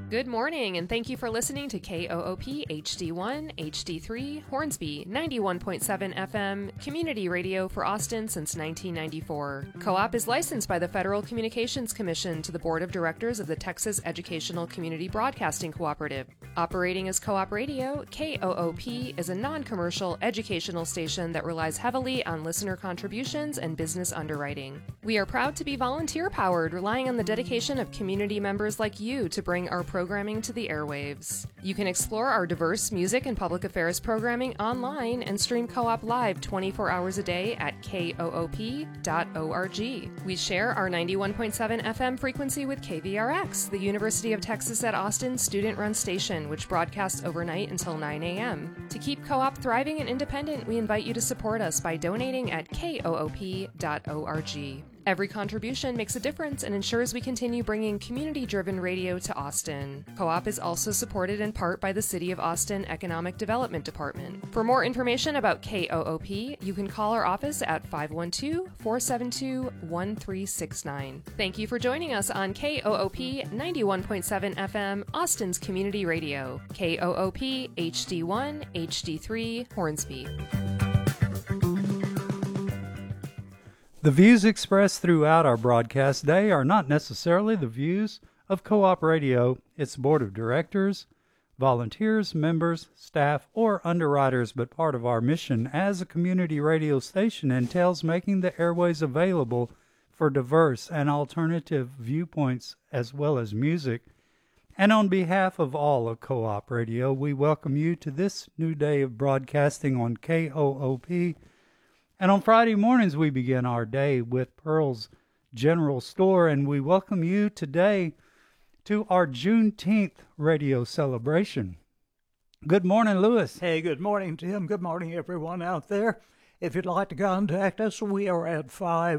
Good morning, and thank you for listening to KOOP HD1, HD3, Hornsby, 91.7 FM, community radio for Austin since 1994. Co-op is licensed by the Federal Communications Commission to the Board of Directors of the Texas Educational Community Broadcasting Cooperative. Operating as Co-op Radio, KOOP is a non-commercial educational station that relies heavily on listener contributions and business underwriting. We are proud to be volunteer-powered, relying on the dedication of community members like you to bring our programming to the airwaves. You can explore our diverse music and public affairs programming online and stream Co-op live 24 hours a day at koop.org. We share our 91.7 FM frequency with KVRX, the University of Texas at Austin student-run station, which broadcasts overnight until 9 a.m. To keep Co-op thriving and independent, we invite you to support us by donating at koop.org. Every contribution makes a difference and ensures we continue bringing community-driven radio to Austin. Co-op is also supported in part by the City of Austin Economic Development Department. For more information about KOOP, you can call our office at 512-472-1369. Thank you for joining us on KOOP 91.7 FM, Austin's community radio. KOOP HD1, HD3, Hornsby. The views expressed throughout our broadcast day are not necessarily the views of Co-op Radio, its board of directors, volunteers, members, staff, or underwriters, but part of our mission as a community radio station entails making the airways available for diverse and alternative viewpoints as well as music. And on behalf of all of Co-op Radio, we welcome you to this new day of broadcasting on KOOP. And on Friday mornings, we begin our day with Pearl's General Store, and we welcome you today to our Juneteenth radio celebration. Good morning, Lewis. Hey, good morning, Tim. Good morning, everyone out there. If you'd like to contact us, we are at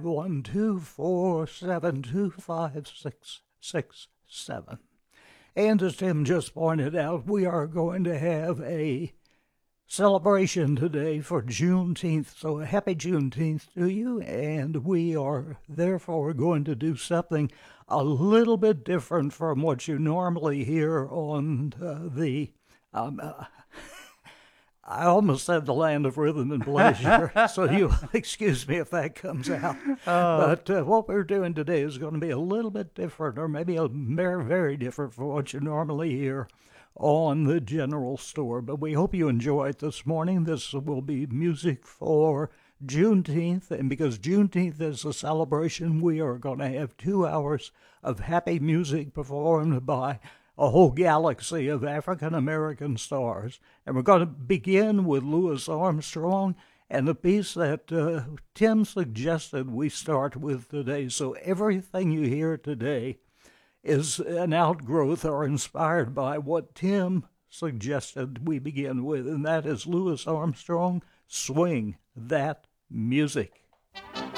512-472-5667. And as Tim just pointed out, we are going to have a celebration today for Juneteenth, so a happy Juneteenth to you, and we are therefore going to do something a little bit different from what you normally hear on I almost said the land of rhythm and pleasure, so you'll excuse me if that comes out. But what we're doing today is going to be a little bit different, or maybe a very, very different from what you normally hear on the General Store. But we hope you enjoy it this morning. This will be music for Juneteenth, and because Juneteenth is a celebration, we are going to have 2 hours of happy music performed by a whole galaxy of African-American stars. And we're going to begin with Louis Armstrong and the piece that Tim suggested we start with today. So everything you hear today is an outgrowth or inspired by what Tim suggested we begin with, and that is Louis Armstrong, Swing That Music.